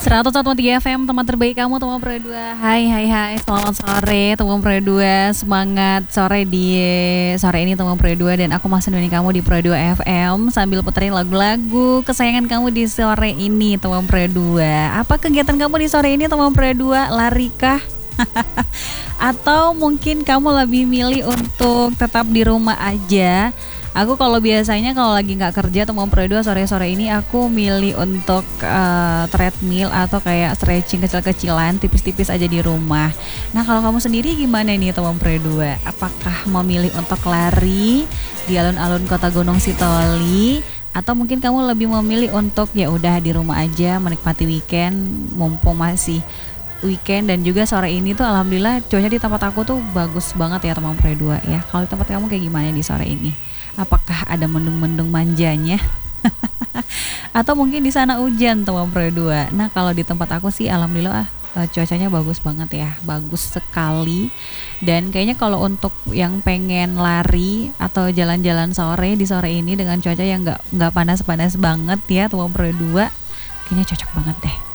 101.3 FM, teman terbaik kamu, teman Pro 2. Hai, selamat sore teman Pro 2. Semangat sore di sore ini teman Pro 2. Dan aku masih nemenin kamu di Pro 2 FM sambil puterin lagu-lagu kesayangan kamu di sore ini teman Pro 2. Apa kegiatan kamu di sore ini teman Pro 2? Lari kah? Atau mungkin kamu lebih milih untuk tetap di rumah aja? Aku kalau biasanya kalau lagi nggak kerja teman Pro 2 sore-sore ini aku milih untuk treadmill atau kayak stretching kecil-kecilan tipis-tipis aja di rumah. Nah kalau kamu sendiri gimana nih teman Pro 2? Apakah memilih untuk lari di alun-alun Kota Gunung Sitoli? Atau mungkin kamu lebih memilih untuk ya udah di rumah aja menikmati weekend mumpung masih weekend. Dan juga sore ini tuh alhamdulillah cuaca di tempat aku tuh bagus banget ya teman Pro 2 ya. Kalau di tempat kamu kayak gimana di sore ini? Apakah ada mendung-mendung manjanya? Atau mungkin di sana hujan teman Pro 2. Nah kalau di tempat aku sih alhamdulillah cuacanya bagus banget ya, bagus sekali. Dan kayaknya kalau untuk yang pengen lari atau jalan-jalan sore di sore ini dengan cuaca yang nggak panas-panas banget ya teman Pro 2, kayaknya cocok banget deh.